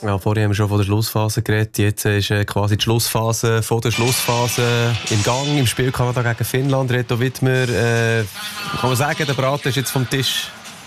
Ja, vorher haben wir schon von der Schlussphase geredet. Jetzt ist quasi die Schlussphase von der Schlussphase im Gang im Spiel Kanada gegen Finnland. Reto Wittmer, kann man sagen, der Braten ist jetzt vom Tisch?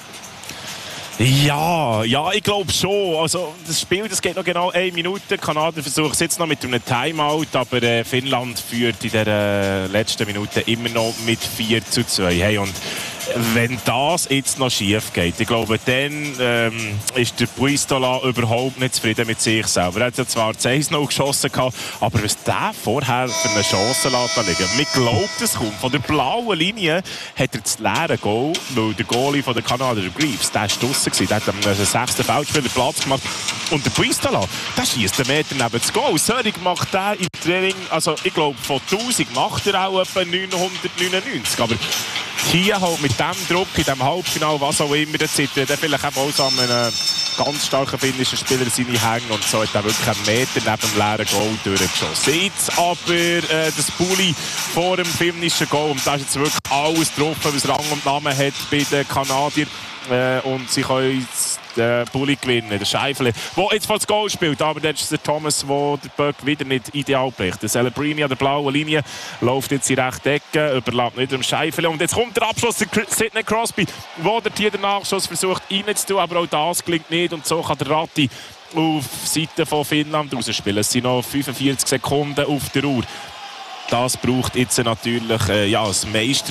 Ja, ich glaube schon. Also, das Spiel das geht noch genau 1 Minute. Kanada versucht es jetzt noch mit einem Timeout, aber Finnland führt in der letzten Minute immer noch mit 4:2. Hey, und wenn das jetzt noch schief geht, ich glaube, dann ist der Puistola überhaupt nicht zufrieden mit sich selber. Er hat ja zwar 1-0 geschossen, aber was der vorher für eine Chance liegen, man glaubt es kaum. Von der blauen Linie hat er das leere Goal, weil der Goalie von der Kanada, der Greaves, der ist draussen gewesen, der hat am 6. Feldspieler Platz gemacht. Und der Puistola, der schießt den Meter neben das Goal. Sörig macht der im Training, also ich glaube, von 1000 macht er auch etwa 999. Aber hier halt mit dem Druck in diesem Halbfinale, was auch immer, der vielleicht auch so einen ganz starken finnischen Spieler seine Hänge und so hat er wirklich einen Meter neben dem leeren Goal durchgeschossen. Jetzt aber das Bulli vor dem finnischen Goal und da ist jetzt wirklich alles drauf, was Rang und Namen hat bei den Kanadiern. Und sie können den Bulli gewinnen, der Scheifele, der jetzt vor das Goal spielt, aber das ist der Thomas, der den Böck wieder nicht ideal bricht. Der Celebrini an der blauen Linie läuft jetzt in rechte Ecke, überlässt nicht dem Scheifele und jetzt kommt der Abschluss, der Sidney Crosby, der hier den Nachschuss versucht reinzutun, aber auch das gelingt nicht und so kann der Ratti auf Seite von Finnland rausspielen. Es sind noch 45 Sekunden auf der Uhr. Das braucht jetzt natürlich das Meister